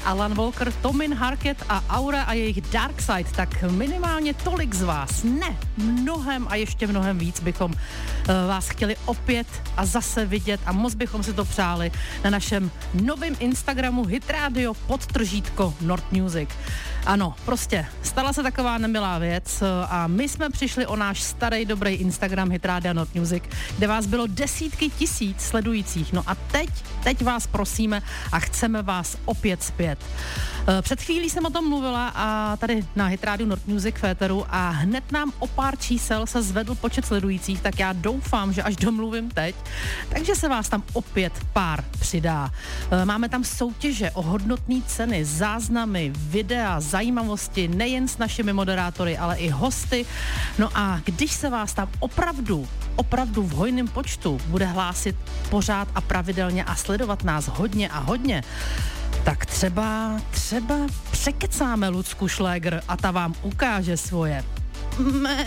Alan Walker, Tomin Harket a Aura a jejich Dark Side, tak minimálně tolik z vás, ne, mnohem a ještě mnohem víc bychom vás chtěli opět a zase vidět a moc bychom si to přáli na našem novém Instagramu Hitradio _ Nord Music. Ano, prostě stala se taková nemilá věc a my jsme přišli o náš starý dobrý Instagram Hitradia Nord Music, kde vás bylo desítky tisíc sledujících. No a teď vás prosíme a chceme vás opět zpět. Před chvílí jsem o tom mluvila a tady na Hitradio Nord Music v éteru a hned nám o pár čísel se zvedl počet sledujících, tak já doufám, že až domluvím teď, takže se vás tam opět pár přidá. Máme tam soutěže o hodnotné ceny, záznamy, videa, zajímavosti, nejen s našimi moderátory, ale i hosty. No a když se vás tam opravdu v hojném počtu bude hlásit pořád a pravidelně a sledovat nás hodně a hodně, tak třeba překecáme Lucku Šlégr a ta vám ukáže svoje